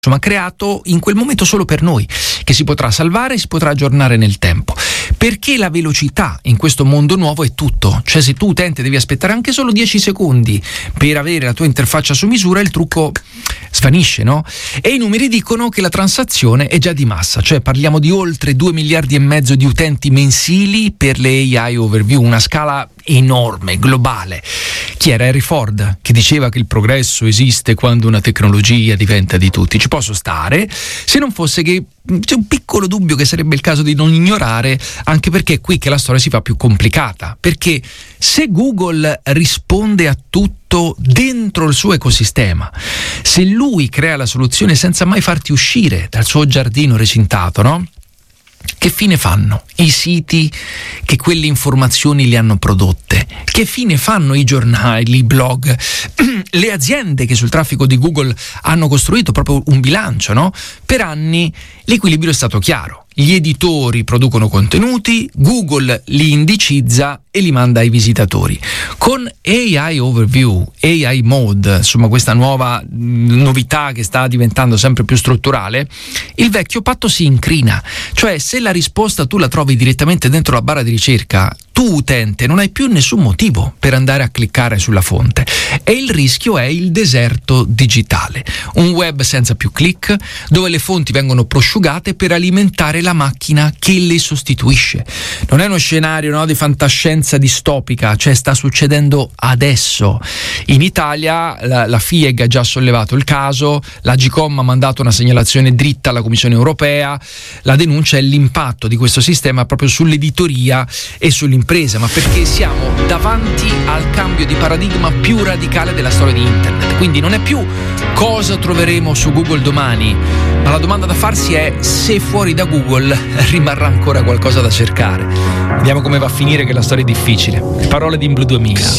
insomma creato in quel momento solo per noi, che si potrà salvare e si potrà aggiornare nel tempo, perché la velocità in questo mondo nuovo è tutto. Cioè, se tu utente devi aspettare anche solo 10 secondi per avere la tua interfaccia su misura, il trucco svanisce, no? E i numeri dicono che la transazione è già di massa, cioè parliamo di oltre 2 miliardi e mezzo di utenti mensili per le AI Overview, una scala enorme, globale. Chi era? Henry Ford, che diceva che il progresso esiste quando una tecnologia diventa di tutti. Ci posso stare, se non fosse che c'è un piccolo dubbio che sarebbe il caso di non ignorare, anche perché è qui che la storia si fa più complicata, perché se Google risponde a tutto dentro il suo ecosistema, se lui crea la soluzione senza mai farti uscire dal suo giardino recintato, no? Che fine fanno i siti che quelle informazioni le hanno prodotte? Che fine fanno i giornali, i blog, le aziende che sul traffico di Google hanno costruito proprio un bilancio, no? Per anni l'equilibrio è stato chiaro. Gli editori producono contenuti, Google li indicizza e li manda ai visitatori. Con AI Overview, AI Mode, insomma questa nuova novità che sta diventando sempre più strutturale, il vecchio patto si incrina. Cioè, se la risposta tu la trovi direttamente dentro la barra di ricerca, tu utente non hai più nessun motivo per andare a cliccare sulla fonte, e il rischio è il deserto digitale, un web senza più click, dove le fonti vengono prosciugate per alimentare la macchina che le sostituisce. Non è uno scenario, no, di fantascienza distopica, cioè sta succedendo adesso. In Italia la FIEG ha già sollevato il caso, la Agcom ha mandato una segnalazione dritta alla Commissione Europea. La denuncia è l'impatto di questo sistema proprio sull'editoria e sull'impresa, ma perché siamo davanti al cambio di paradigma più radicale della storia di Internet. Quindi non è più cosa troveremo su Google domani, ma la domanda da farsi è se fuori da Google rimarrà ancora qualcosa da cercare. Vediamo come va a finire, che la storia è difficile. Parole di In Blu 2000.